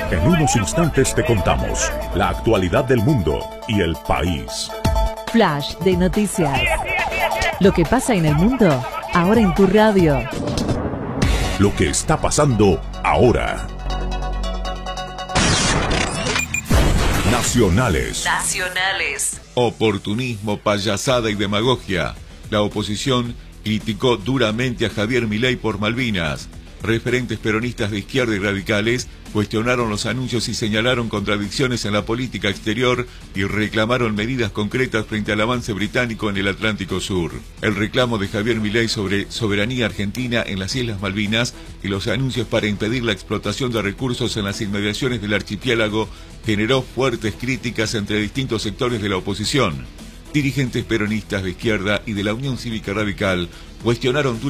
En unos instantes te contamos la actualidad del mundo y el país. Flash de noticias. Lo que pasa en el mundo, ahora en tu radio. Lo que está pasando ahora. Nacionales. Oportunismo, payasada y demagogia. La oposición criticó duramente a Javier Milei por Malvinas. Referentes peronistas de izquierda y radicales cuestionaron los anuncios y señalaron contradicciones en la política exterior y reclamaron medidas concretas frente al avance británico en el Atlántico Sur. El reclamo de Javier Milei sobre soberanía argentina en las Islas Malvinas y los anuncios para impedir la explotación de recursos en las inmediaciones del archipiélago generó fuertes críticas entre distintos sectores de la oposición. Dirigentes peronistas de izquierda y de la Unión Cívica Radical cuestionaron